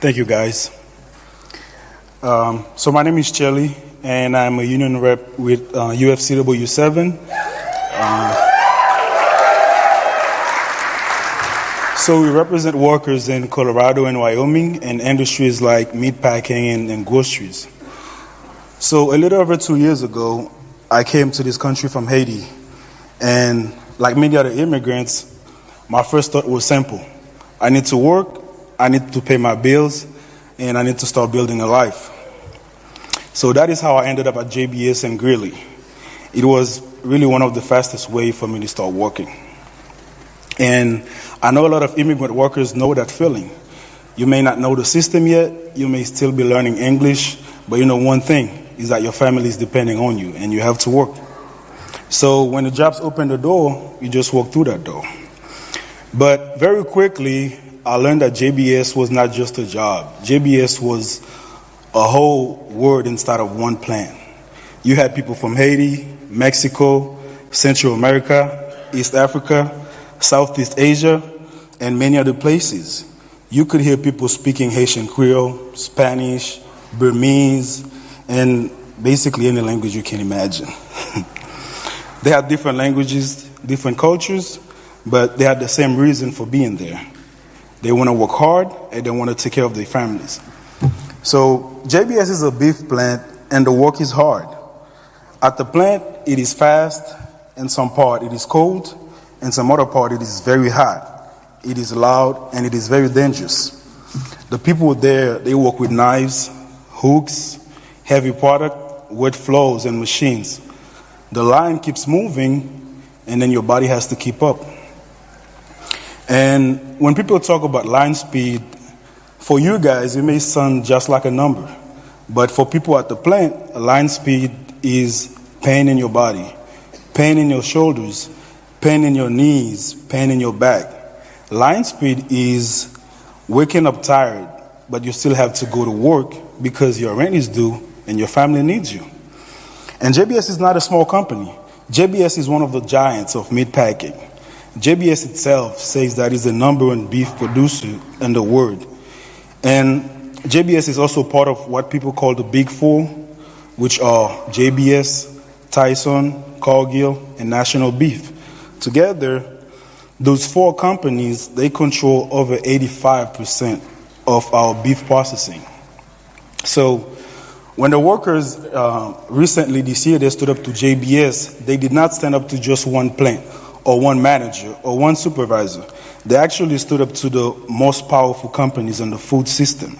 Thank you, guys. So my name is Chelly, and I'm a union rep with UFCW 7. So we represent workers in Colorado and Wyoming in industries like meatpacking and groceries. So a little over 2 years ago, I came to this country from Haiti. And like many other immigrants, my first thought was simple. I need to work, I need to pay my bills, and I need to start building a life. So that is how I ended up at JBS in Greeley. It was really one of the fastest ways for me to start working. And I know a lot of immigrant workers know that feeling. You may not know the system yet, you may still be learning English, but you know one thing is that your family is depending on you and you have to work. So when the jobs open the door, you just walk through that door. But very quickly, I learned that JBS was not just a job. JBS was a whole world inside of one plant. You had people from Haiti, Mexico, Central America, East Africa, Southeast Asia, and many other places. You could hear people speaking Haitian Creole, Spanish, Burmese, and basically any language you can imagine. They had different languages, different cultures, but they had the same reason for being there. They want to work hard, and they want to take care of their families. So JBS is a beef plant, and the work is hard. At the plant, it is fast, and some part it is cold, and some other part it is very hot. It is loud, and it is very dangerous. The people there, they work with knives, hooks, heavy product, wet floors, and machines. The line keeps moving, and then your body has to keep up. And when people talk about line speed, for you guys, it may sound just like a number. But for people at the plant, line speed is pain in your body, pain in your shoulders, pain in your knees, pain in your back. Line speed is waking up tired, but you still have to go to work because your rent is due and your family needs you. And JBS is not a small company. JBS is one of the giants of meatpacking. JBS itself says that it's the number one beef producer in the world. And JBS is also part of what people call the Big Four, which are JBS, Tyson, Cargill, and National Beef. Together, those four companies, they control over 85% of our beef processing. So when the workers recently this year, they stood up to JBS, they did not stand up to just one plant or one manager or one supervisor. They actually stood up to the most powerful companies in the food system.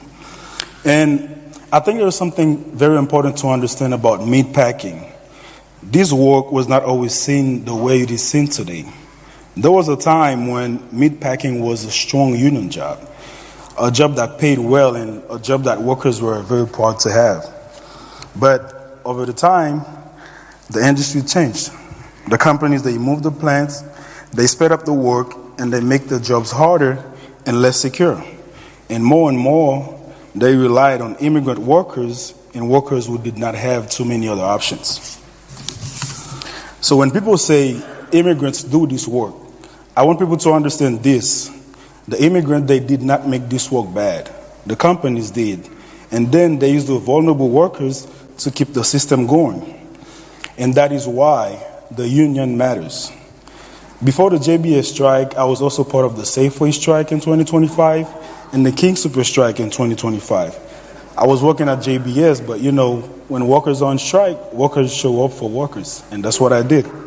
And I think there's something very important to understand about meat packing. This work was not always seen the way it is seen today. There was a time when meat packing was a strong union job, a job that paid well and a job that workers were very proud to have. But over the time, the industry changed. The companies, they moved the plants, they sped up the work, and they make the jobs harder and less secure. And more, they relied on immigrant workers and workers who did not have too many other options. So when people say immigrants do this work, I want people to understand this. The immigrant, they did not make this work bad. The companies did. And then they used the vulnerable workers to keep the system going. And that is why the union matters. Before the JBS strike, I was also part of the Safeway strike in 2025 and the King Super strike in 2025. I was working at JBS, but you know, when workers are on strike, workers show up for workers, and that's what I did.